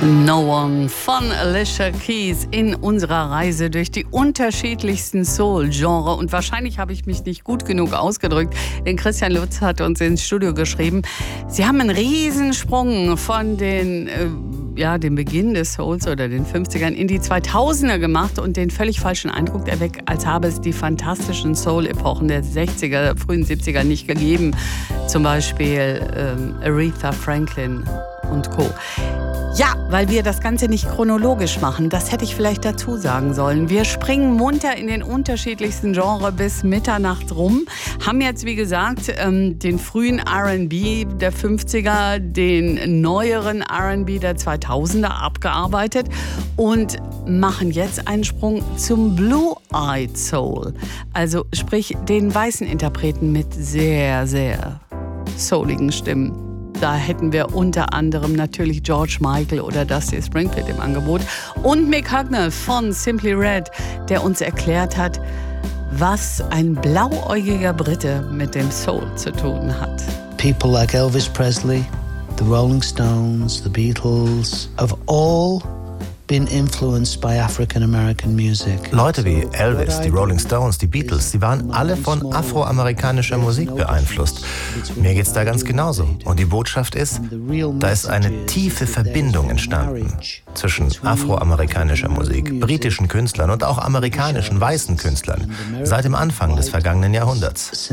No One von Alicia Keys in unserer Reise durch die unterschiedlichsten Soul-Genre. Und wahrscheinlich habe ich mich nicht gut genug ausgedrückt, denn Christian Lutz hat uns ins Studio geschrieben, sie haben einen Riesensprung von dem Beginn des Souls oder den 50ern in die 2000er gemacht und den völlig falschen Eindruck erweckt, als habe es die fantastischen Soul-Epochen der 60er, frühen 70er nicht gegeben. Zum Beispiel Aretha Franklin und Co. Ja, weil wir das Ganze nicht chronologisch machen, das hätte ich vielleicht dazu sagen sollen. Wir springen munter in den unterschiedlichsten Genres bis Mitternacht rum, haben jetzt, wie gesagt, den frühen R&B der 50er, den neueren R&B der 2000er abgearbeitet und machen jetzt einen Sprung zum Blue-Eyed Soul. Also sprich den weißen Interpreten mit sehr, sehr souligen Stimmen. Da hätten wir unter anderem natürlich George Michael oder Dusty Springfield im Angebot. Und Mick Hucknall von Simply Red, der uns erklärt hat, was ein blauäugiger Brite mit dem Soul zu tun hat. People like Elvis Presley, the Rolling Stones, the Beatles, have all been influenced by African American music. Leute wie Elvis, die Rolling Stones, die Beatles, die waren alle von afroamerikanischer Musik beeinflusst. Mir geht's da ganz genauso. Und die Botschaft ist, da ist eine tiefe Verbindung entstanden zwischen afroamerikanischer Musik, britischen Künstlern und auch amerikanischen weißen Künstlern seit dem Anfang des vergangenen Jahrhunderts.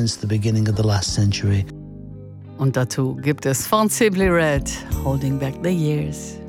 Und dazu gibt es von Simply Red Holding Back the Years.